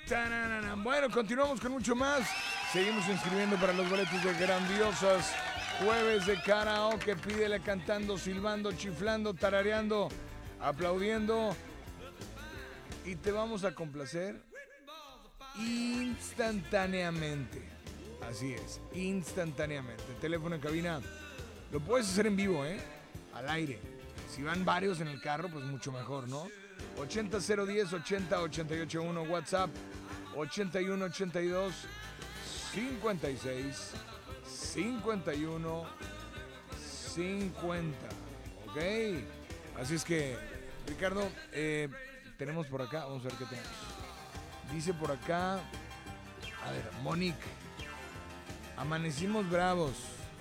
Tararán. Bueno, continuamos con mucho más. Seguimos inscribiendo para los boletos de Grandiosas. Jueves de karaoke. Pídele cantando, silbando, chiflando, tarareando, aplaudiendo. Y te vamos a complacer instantáneamente. Así es, instantáneamente. El teléfono en cabina lo puedes hacer en vivo, al aire. Si van varios en el carro, pues mucho mejor, ¿no? 80010 80881, WhatsApp 8182 56 51 50. Ok, así es que, Ricardo, tenemos por acá, vamos a ver qué tenemos. Dice por acá, a ver, Monique, amanecimos bravos.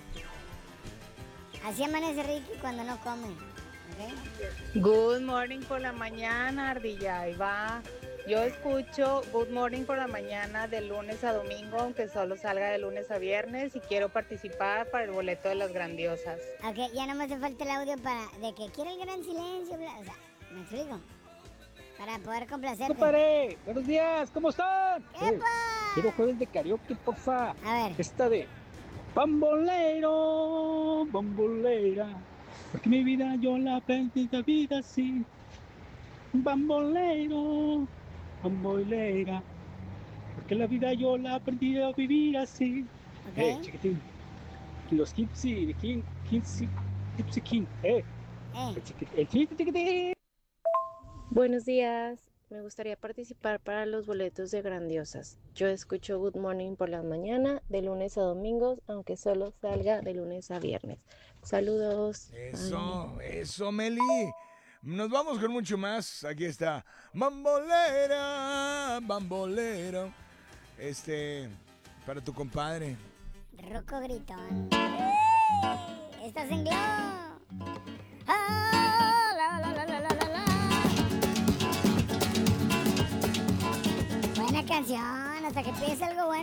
Así amanece Ricky cuando no come. ¿Okay? Good morning por la mañana, Ardilla. Ahí va. Yo escucho Good Morning por la mañana de lunes a domingo, aunque solo salga de lunes a viernes, y quiero participar para el boleto de las Grandiosas. Ok, ya no me hace falta el audio de que quiero el gran silencio. O sea, ¿me explico? Para poder complacerte. ¡Compadre! ¡Buenos días! ¿Cómo están? ¡Epa! Quiero jueves de karaoke, porfa. A ver. Esta de Bambolero, bambolera. Porque mi vida yo la aprendí de vida así. Bambolero, bambolera. Porque la vida yo la aprendí a vivir así. Ok. Chiquitín. Los Gypsy, de King, Gypsy King. El chiquitín. Buenos días, me gustaría participar para los boletos de Grandiosas. Yo escucho Good Morning por la mañana, de lunes a domingos, aunque solo salga de lunes a viernes. Saludos. Eso, Meli. Nos vamos con mucho más. Aquí está Bambolera, bambolero. Para tu compadre. Roco gritón. Estás en glow. La, la, la, la, la, la. Buena canción, hasta que piense algo bueno.